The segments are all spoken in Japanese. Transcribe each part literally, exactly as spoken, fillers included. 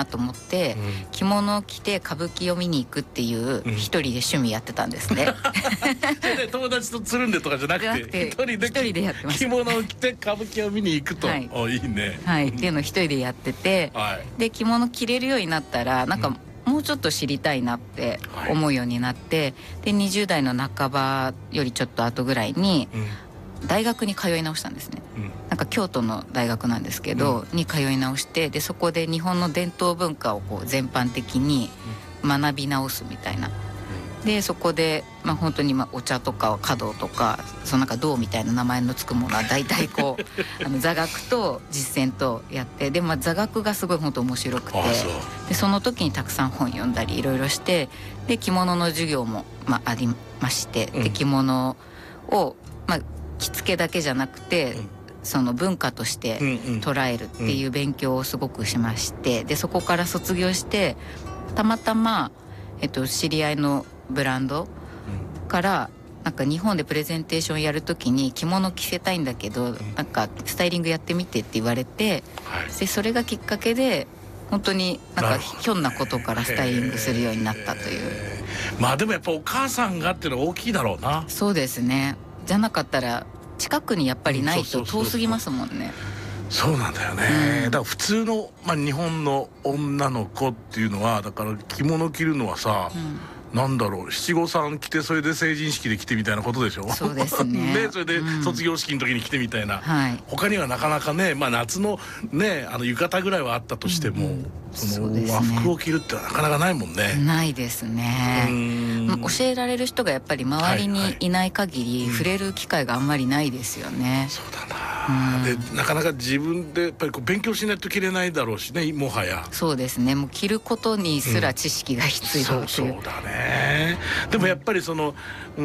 なと思って、うん、着物を着て歌舞伎を見に行くっていう一人で趣味やってたんですね、 うん、友達とつるんでとかじゃなくて一人で、一人でやってました。着物を着て歌舞伎を見に行くと、はい、おいいね、 はい、っていうのを一人でやってて、はい、で着物着れるようになったらなんか、うんもうちょっと知りたいなって思うようになって、はい、でにじゅう代の半ばよりちょっと後ぐらいに大学に通い直したんですね、うん、なんか京都の大学なんですけど、うん、に通い直して、でそこで日本の伝統文化をこう全般的に学び直すみたいな、でそこで、まあ、本当にまあお茶とか華道とかそのなんか道みたいな名前のつくものは大体こうあの座学と実践とやって、で、まあ、座学がすごい本当面白くて、でその時にたくさん本読んだりいろいろして、で着物の授業も、まあ、ありまして、で着物を、まあ、着付けだけじゃなくて、うん、その文化として捉えるっていう勉強をすごくしまして、でそこから卒業してたまたま、えっと、知り合いのブランドからなんか日本でプレゼンテーションやるときに着物着せたいんだけど、なんかスタイリングやってみてって言われて、でそれがきっかけで本当になんかひょんなことからスタイリングするようになったという。 まあでもやっぱお母さんがっていうのは大きいだろうな。 そうですね。じゃなかったら近くにやっぱりないと遠すぎますもんね。 そうなんだよね、うん、だから普通の、まあ、日本の女の子っていうのはだから着物着るのはさ、うんなんだろう七五三着てそれで成人式で着てみたいなことでしょ。 そうですねでそれで卒業式の時に着てみたいな、うんはい、他にはなかなかね、まあ、夏のねあの浴衣ぐらいはあったとしても、うん、その和服を着るってなかなかないもんね。 ないですね。教えられる人がやっぱり周りにいない限り、はいはい、触れる機会があんまりないですよね、 うん、そうだな、うん、でなかなか自分でやっぱりこう勉強しないと着れないだろうしね、もはや。 そうですね、もう着ることにすら知識が必要、 うん、そうそうだね。でもやっぱりその、うん、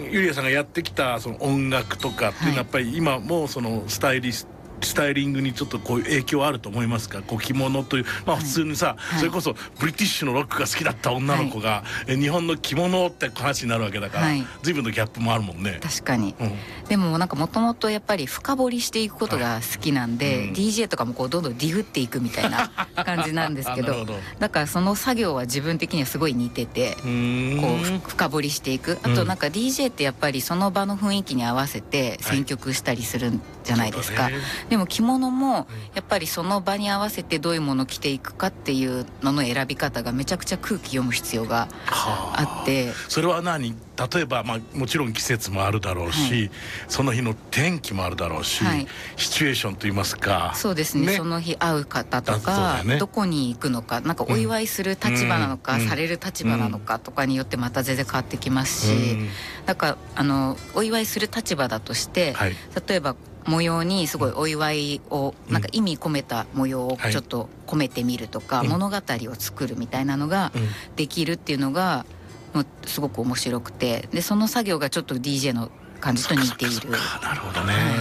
ゆりやさんがやってきたその音楽とかっていうのはやっぱり今もそのスタイリストスタイリングにちょっとこういう影響あると思いますか。こう着物というまあ普通にさ、はい、それこそブリティッシュのロックが好きだった女の子が、はい、日本の着物って話になるわけだから、はい、随分のギャップもあるもんね。 確かに、うん、でもなんかもともとやっぱり深掘りしていくことが好きなんで、はいうん、ディージェー とかもこうどんどんディグっていくみたいな感じなんですけどどだからその作業は自分的にはすごい似てて、こう深掘りしていく。あとなんか ディージェー ってやっぱりその場の雰囲気に合わせて選曲したりするんじゃないですか、はいでも着物もやっぱりその場に合わせてどういうものを着ていくかっていうのの選び方がめちゃくちゃ空気読む必要があって、 それは何例えば、まあ、もちろん季節もあるだろうし、はい、その日の天気もあるだろうし、はい、シチュエーションといいますか。 そうですね、ねその日会う方とか、ね、どこに行くのか、なんかお祝いする立場なのか、うん、される立場なのかとかによってまた全然変わってきますし、うん、だからあのお祝いする立場だとして、はい、例えば模様にすごいお祝いを、うん、なんか意味込めた模様をちょっと込めてみるとか、はい、物語を作るみたいなのができるっていうのがもうすごく面白くて、でその作業がちょっと ディージェー の感じと似ている。 なるほどね、はい